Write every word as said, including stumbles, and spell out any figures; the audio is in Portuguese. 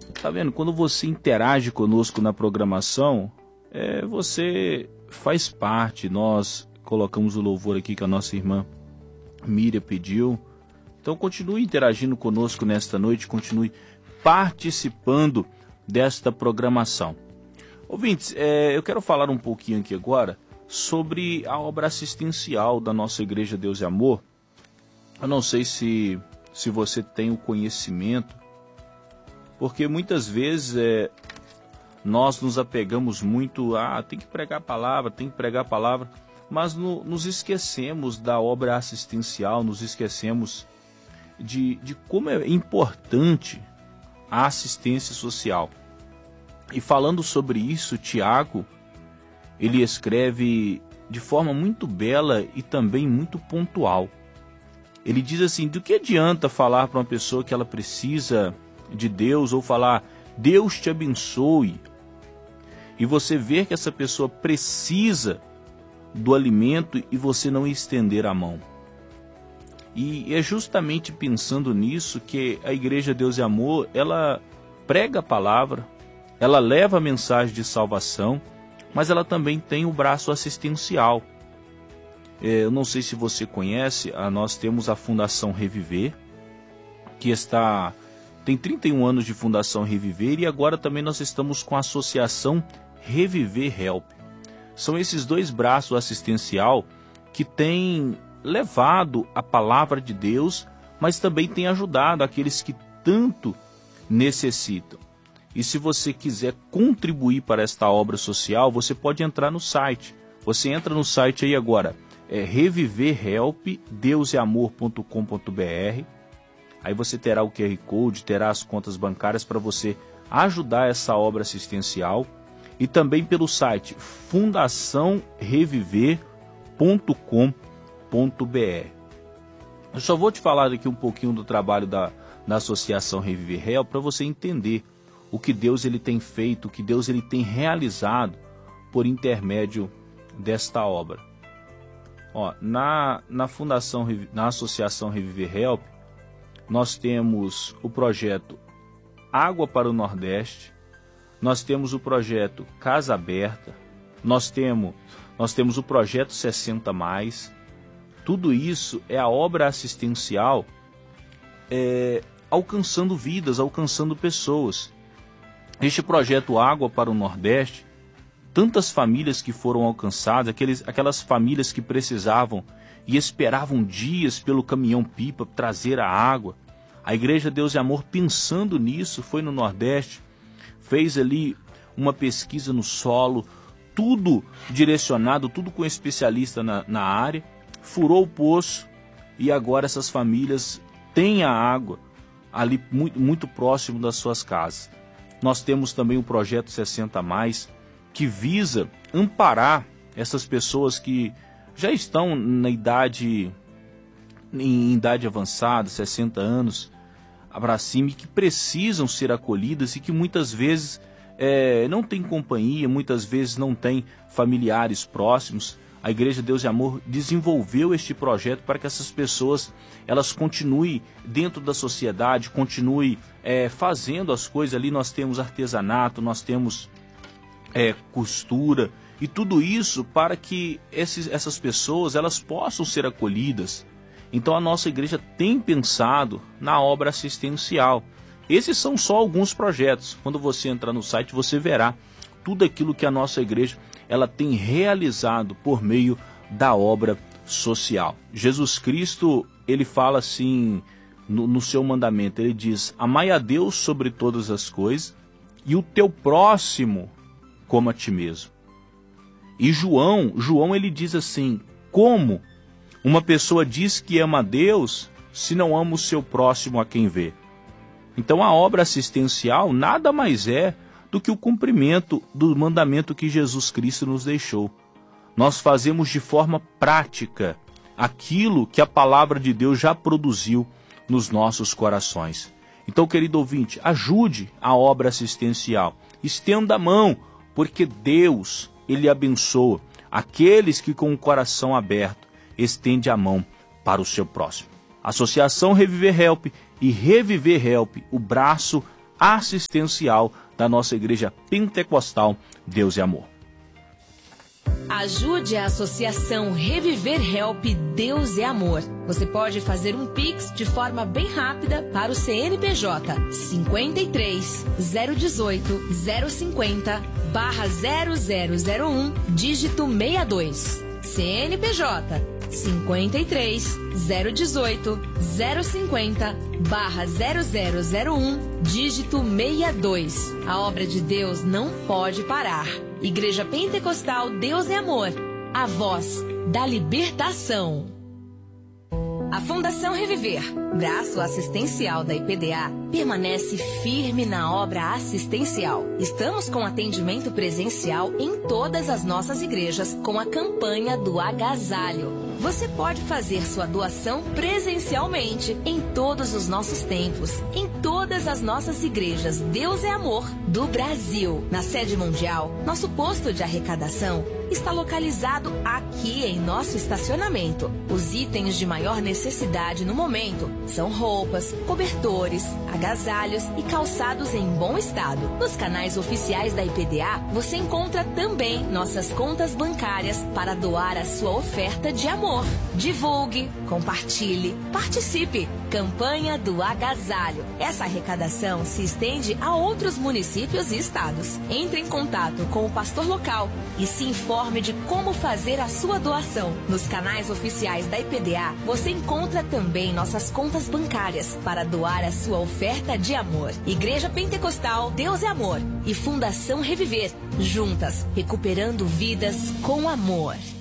Tá vendo? Quando você interage conosco na programação, é, você faz parte. Nós colocamos o louvor aqui que a nossa irmã Miriam pediu. Então continue interagindo conosco nesta noite, continue participando desta programação. Ouvintes, é, eu quero falar um pouquinho aqui agora sobre a obra assistencial da nossa Igreja Deus e Amor. Eu não sei se, se você tem o conhecimento, porque muitas vezes é, nós nos apegamos muito a ah, tem que pregar a palavra, tem que pregar a palavra, mas no, nos esquecemos da obra assistencial, nos esquecemos de, de como é importante a assistência social. E falando sobre isso, Tiago, ele escreve de forma muito bela e também muito pontual. Ele diz assim, do que adianta falar para uma pessoa que ela precisa de Deus, ou falar, Deus te abençoe, e você ver que essa pessoa precisa do alimento e você não estender a mão. E é justamente pensando nisso que a Igreja Deus e Amor, ela prega a palavra, ela leva a mensagem de salvação, mas ela também tem o braço assistencial. É, eu não sei se você conhece, nós temos a Fundação Reviver, que está, tem trinta e um anos de Fundação Reviver, e agora também nós estamos com a Associação Reviver Help. São esses dois braços assistencial que têm levado a palavra de Deus, mas também têm ajudado aqueles que tanto necessitam. E se você quiser contribuir para esta obra social, você pode entrar no site. Você entra no site aí agora, é reviver help deus e amor ponto com ponto b r. Aí você terá o Q R Code, terá as contas bancárias para você ajudar essa obra assistencial. E também pelo site fundação reviver ponto com ponto b r. Eu só vou te falar aqui um pouquinho do trabalho da, da Associação Reviver Help para você entender o que Deus ele tem feito, o que Deus ele tem realizado por intermédio desta obra. Ó, na, na Fundação, na Associação Reviver Help, nós temos o projeto Água para o Nordeste, nós temos o projeto Casa Aberta, nós temos, nós temos o projeto sessenta mais. Tudo isso é a obra assistencial é, alcançando vidas, alcançando pessoas. Este projeto Água para o Nordeste, tantas famílias que foram alcançadas, aqueles, aquelas famílias que precisavam e esperavam dias pelo caminhão-pipa trazer a água. A Igreja Deus e Amor, pensando nisso, foi no Nordeste, fez ali uma pesquisa no solo, tudo direcionado, tudo com especialista na, na área, furou o poço e agora essas famílias têm a água ali muito, muito próximo das suas casas. Nós temos também o projeto sessenta mais, que visa amparar essas pessoas que já estão na idade, em idade avançada, sessenta anos, para cima, e que precisam ser acolhidas e que muitas vezes é, não têm companhia, muitas vezes não têm familiares próximos. A Igreja Deus e Amor desenvolveu este projeto para que essas pessoas elas continuem dentro da sociedade, continuem é, fazendo as coisas. Ali nós temos artesanato, nós temos é, costura e tudo isso para que esses, essas pessoas elas possam ser acolhidas. Então a nossa igreja tem pensado na obra assistencial. Esses são só alguns projetos. Quando você entrar no site você verá tudo aquilo que a nossa igreja ela tem realizado por meio da obra social. Jesus Cristo, ele fala assim no, no seu mandamento, ele diz, amai a Deus sobre todas as coisas e o teu próximo como a ti mesmo. E João, João ele diz assim, como uma pessoa diz que ama a Deus se não ama o seu próximo a quem vê? Então a obra assistencial nada mais é do que o cumprimento do mandamento que Jesus Cristo nos deixou. Nós fazemos de forma prática aquilo que a palavra de Deus já produziu nos nossos corações. Então, querido ouvinte, ajude a obra assistencial. Estenda a mão, porque Deus, ele abençoa aqueles que com o coração aberto estende a mão para o seu próximo. Associação Reviver Help e Reviver Help, o braço assistencial da nossa Igreja Pentecostal Deus é Amor. Ajude a Associação Reviver Help Deus é Amor. Você pode fazer um Pix de forma bem rápida para o C N P J cinquenta e três, zero dezoito, zero cinquenta, barra zero zero zero um, dígito sessenta e dois. C N P J cinquenta e três, zero dezoito, zero cinquenta, barra zero zero zero um, dígito sessenta e dois. A obra de Deus não pode parar. Igreja Pentecostal Deus é Amor, a voz da libertação. A Fundação Reviver, braço assistencial da I P D A, permanece firme na obra assistencial. Estamos com atendimento presencial em todas as nossas igrejas com a campanha do agasalho. Você pode fazer sua doação presencialmente em todos os nossos templos, em todas as nossas igrejas Deus é Amor do Brasil. Na sede mundial, nosso posto de arrecadação está localizado aqui em nosso estacionamento. Os itens de maior necessidade no momento são roupas, cobertores, agasalhos e calçados em bom estado. Nos canais oficiais da I P D A, você encontra também nossas contas bancárias para doar a sua oferta de amor. Divulgue, compartilhe, participe. Campanha do Agasalho. Essa arrecadação se estende a outros municípios e estados. Entre em contato com o pastor local e se informe de como fazer a sua doação. Nos canais oficiais da I P D A, você encontra também nossas contas bancárias para doar a sua oferta de amor. Igreja Pentecostal Deus é Amor e Fundação Reviver, juntas, recuperando vidas com amor.